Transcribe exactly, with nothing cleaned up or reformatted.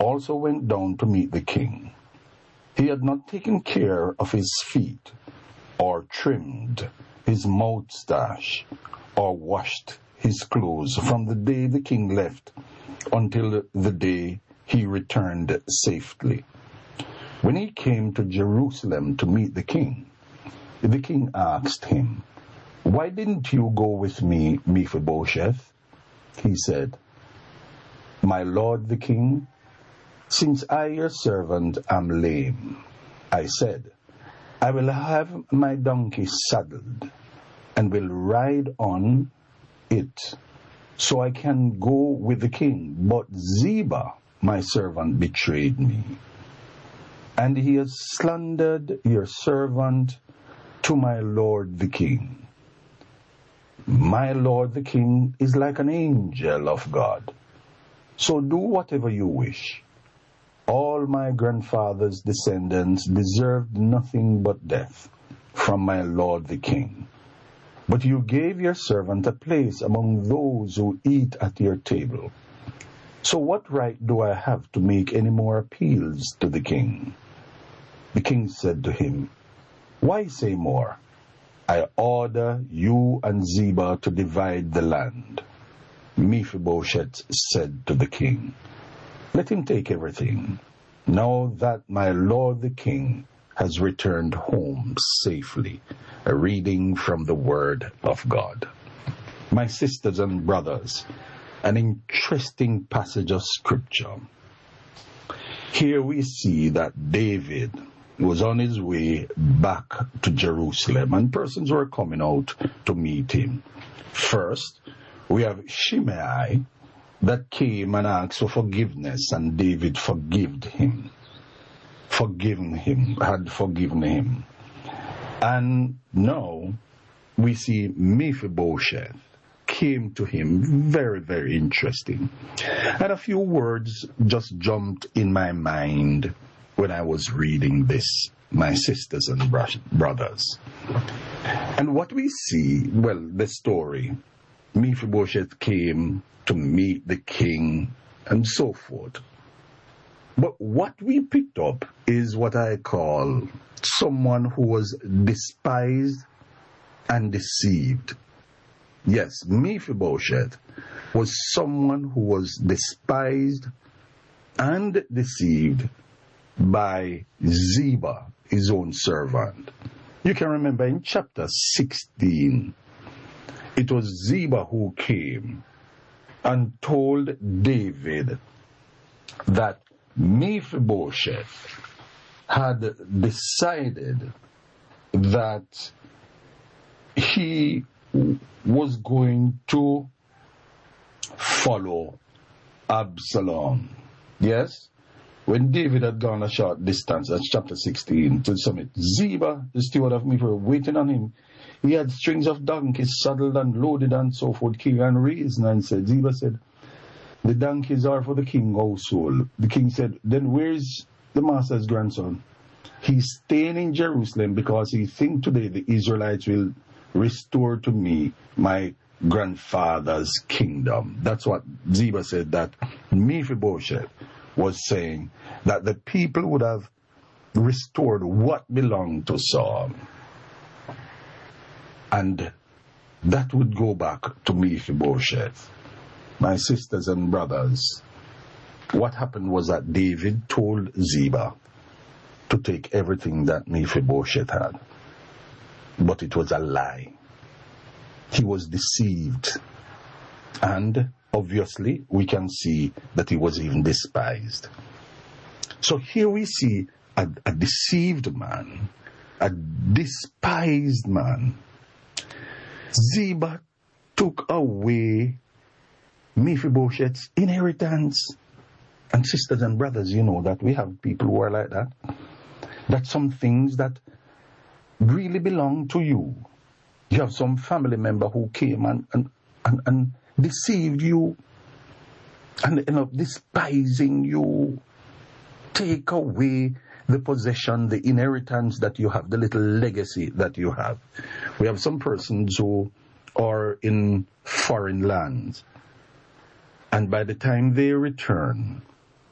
also went down to meet the king. He had not taken care of his feet, or trimmed his moustache, or washed his clothes from the day the king left until the day he returned safely. When he came to Jerusalem to meet the king, the king asked him, "Why didn't you go with me, Mephibosheth?" He said, "My lord the king, since I, your servant, am lame, I said, I will have my donkey saddled and will ride on it so I can go with the king. But Ziba, my servant, betrayed me, and he has slandered your servant to my lord the king. My lord the king is like an angel of God, so do whatever you wish. All my grandfather's descendants deserved nothing but death from my lord the king. But you gave your servant a place among those who eat at your table. So what right do I have to make any more appeals to the king?" The king said to him, "Why say more? I order you and Ziba to divide the land." Mephibosheth said to the king, "Let him take everything, now that my lord the king has returned home safely." A reading from the Word of God. My sisters and brothers, an interesting passage of Scripture. Here we see that David was on his way back to Jerusalem, and persons were coming out to meet him. First, we have Shimei that came and asked for forgiveness, and David forgave him. Forgiven him, had forgiven him. And now we see Mephibosheth came to him. Very, very interesting. And a few words just jumped in my mind when I was reading this, my sisters and brothers. And what we see, well, the story, Mephibosheth came to meet the king and so forth. But what we picked up is what I call someone who was despised and deceived. Yes, Mephibosheth was someone who was despised and deceived by Ziba, his own servant. You can remember in chapter sixteen, it was Ziba who came and told David that Mephibosheth had decided that he was going to follow Absalom. Yes? When David had gone a short distance, that's chapter sixteen, to the summit, Ziba, the steward of Mephibosheth, waiting on him. He had strings of donkeys saddled and loaded and so forth, king and reason, and said, Ziba said, "The donkeys are for the king household." The king said, "Then where's the master's grandson?" "He's staying in Jerusalem because he thinks today the Israelites will restore to me my grandfather's kingdom." That's what Ziba said, that Mephibosheth was saying, that the people would have restored what belonged to Saul. And that would go back to Mephibosheth. My sisters and brothers, what happened was that David told Ziba to take everything that Mephibosheth had. But it was a lie. He was deceived. And obviously, we can see that he was even despised. So here we see a, a deceived man, a despised man. Ziba took away Mephibosheth's inheritance. And sisters and brothers, you know that we have people who are like that. That some things that really belong to you. You have some family member who came and, and, and, and deceived you and end up despising you. Take away the possession, the inheritance that you have, the little legacy that you have. We have some persons who are in foreign lands, and by the time they return,